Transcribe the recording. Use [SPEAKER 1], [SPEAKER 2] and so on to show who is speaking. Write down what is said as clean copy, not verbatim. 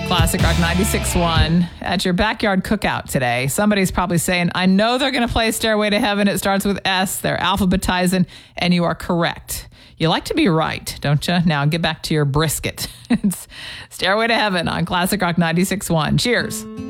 [SPEAKER 1] Classic Rock 96.1 at your backyard cookout today. Somebody's probably saying, I know they're going to play Stairway to Heaven. It starts with S. They're alphabetizing, and you are correct. You like to be right, don't you? Now get back to your brisket. It's Stairway to Heaven on Classic Rock 96.1. Cheers.